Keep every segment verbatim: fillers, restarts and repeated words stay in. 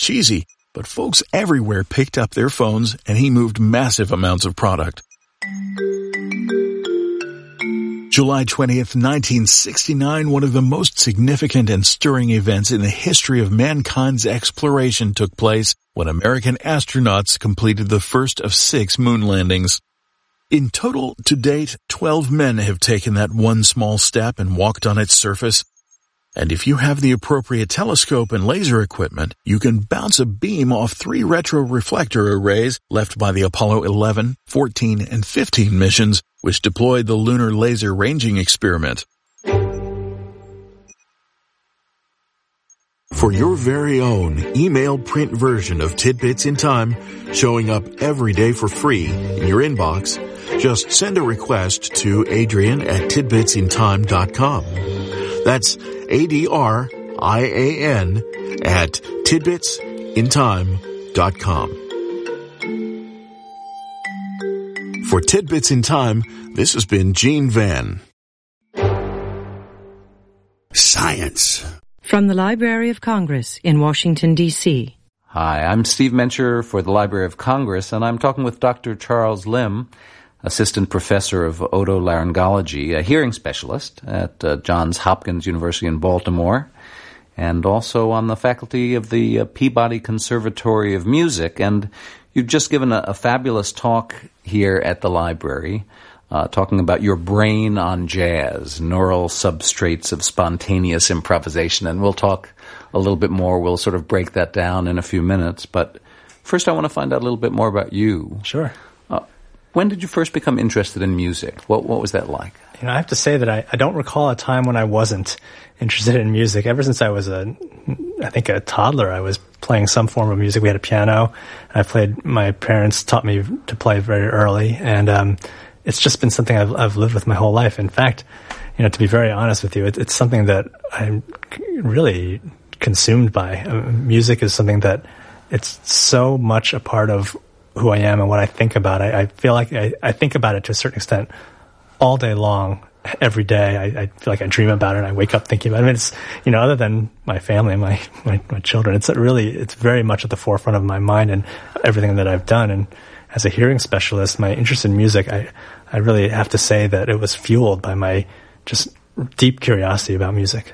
cheesy, but folks everywhere picked up their phones and he moved massive amounts of product. July twentieth, nineteen sixty-nine, one of the most significant and stirring events in the history of mankind's exploration took place when American astronauts completed the first of six moon landings. In total, to date, twelve men have taken that one small step and walked on its surface. And if you have the appropriate telescope and laser equipment, you can bounce a beam off three retroreflector arrays left by the Apollo eleven, fourteen, and fifteen missions, which deployed the Lunar Laser Ranging Experiment. For your very own email print version of Tidbits in Time, showing up every day for free in your inbox, just send a request to Adrian at tidbits in time dot com. That's A D R I A N at tidbits in time dot com. For Tidbits in Time, this has been Gene Van. Science. From the Library of Congress in Washington, D C Hi, I'm Steve Mencher for the Library of Congress, and I'm talking with Doctor Charles Lim, Assistant Professor of Otolaryngology, a hearing specialist at uh, Johns Hopkins University in Baltimore, and also on the faculty of the uh, Peabody Conservatory of Music. And you've just given a, a fabulous talk here at the library, uh, talking about your brain on jazz, neural substrates of spontaneous improvisation. And we'll talk a little bit more. We'll sort of break that down in a few minutes. But first, I want to find out a little bit more about you. Sure. Uh, when did you first become interested in music? What what was that like? You know, I have to say that I, I don't recall a time when I wasn't interested in music. Ever since I was a, I think a toddler, I was playing some form of music. We had a piano. I played, my parents taught me to play very early, and um, it's just been something I've, I've lived with my whole life. In fact, you know, to be very honest with you, it, it's something that I'm really consumed by. Uh, music is something that it's so much a part of who I am and what I think about. I, I feel like I, I think about it to a certain extent all day long, every day. I, I feel like I dream about it and I wake up thinking about it. I mean, it's, you know, other than my family and my, my, my children, it's really, it's very much at the forefront of my mind and everything that I've done. And as a hearing specialist, my interest in music, I, I really have to say that it was fueled by my just deep curiosity about music.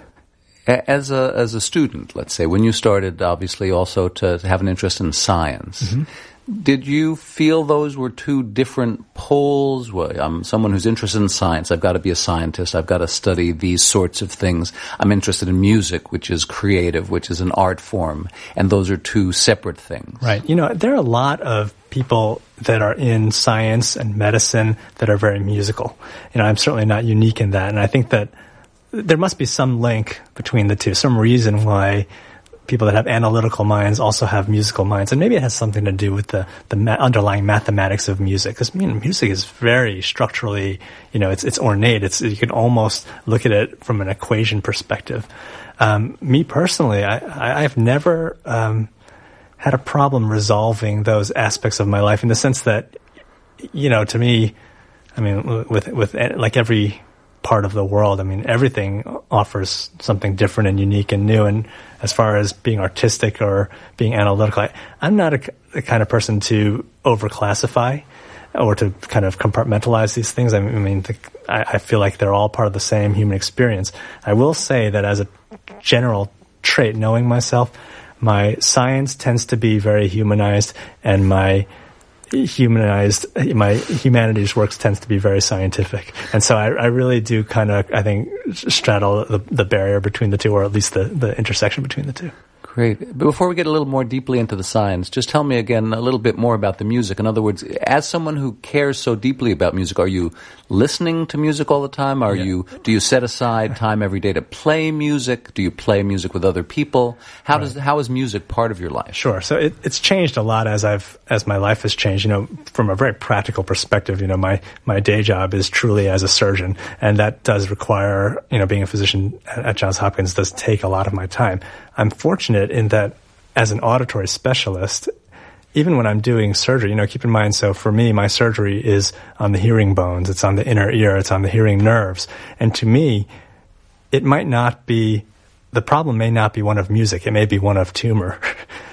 As a as a student, let's say, when you started, obviously, also to, to have an interest in science, mm-hmm. Did you feel those were two different poles? Well, I'm someone who's interested in science. I've got to be a scientist. I've got to study these sorts of things. I'm interested in music, which is creative, which is an art form. And those are two separate things. Right. You know, there are a lot of people that are in science and medicine that are very musical. You know, I'm certainly not unique in that. And I think that there must be some link between the two, some reason why people that have analytical minds also have musical minds. And maybe it has something to do with the, the ma- underlying mathematics of music. Because, I mean, music is very structurally, you know, it's, it's ornate. It's, you can almost look at it from an equation perspective. Um, me personally, I, I, I've never, um, had a problem resolving those aspects of my life in the sense that, you know, to me, I mean, with, with, like every part of the world, I mean, everything offers something different and unique and new. And as far as being artistic or being analytical, I, I'm not a, a kind of person to overclassify or to kind of compartmentalize these things. I mean, I, mean, the, I, I feel like they're all part of the same human experience. I will say that as a general trait, knowing myself, my science tends to be very humanized, and my humanized, my humanities works tends to be very scientific. And so I, I really do kind of, I think, straddle the, the barrier between the two, or at least the, the intersection between the two. Great. But before we get a little more deeply into the science, just tell me again a little bit more about the music. In other words, as someone who cares so deeply about music, are you listening to music all the time? Are yeah. you, do you set aside time every day to play music? Do you play music with other people? How right. does, how is music part of your life? Sure. So it, it's changed a lot as I've, as my life has changed. You know, from a very practical perspective, you know, my, my day job is truly as a surgeon, and that does require, you know, being a physician at Johns Hopkins does take a lot of my time. I'm fortunate in that as an auditory specialist, even when I'm doing surgery, you know, keep in mind, so for me, my surgery is on the hearing bones, it's on the inner ear, it's on the hearing nerves. And to me, it might not be, the problem may not be one of music, it may be one of tumor.